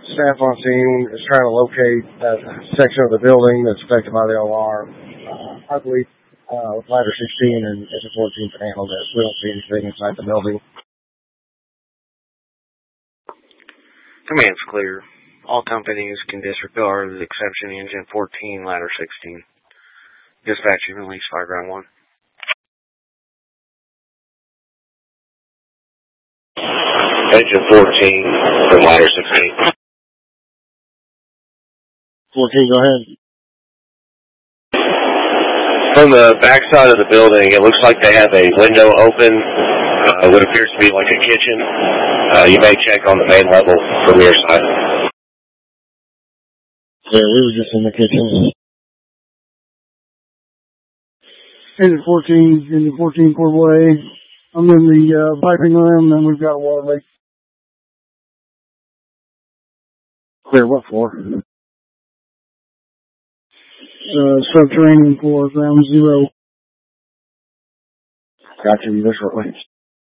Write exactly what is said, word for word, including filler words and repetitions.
Staff on scene is trying to locate that section of the building that's affected by the alarm. Uh, I believe uh, with ladder sixteen and Engine fourteen can handle this. We don't see anything inside the building. Command's clear. All companies can disregard the exception Engine fourteen, ladder sixteen. Dispatch, you release fireground one. Engine fourteen from ladder sixteen. fourteen, go ahead. From the back side of the building, it looks like they have a window open, uh, what appears to be like a kitchen. Uh, you may check on the main level from your side. Yeah, we were just in the kitchen. Engine fourteen, Engine fourteen, Port Way. I'm in the uh, piping room, and we've got a water leak. Clear what for? Uh, subterranean floor, ground zero. Got you, there shortly.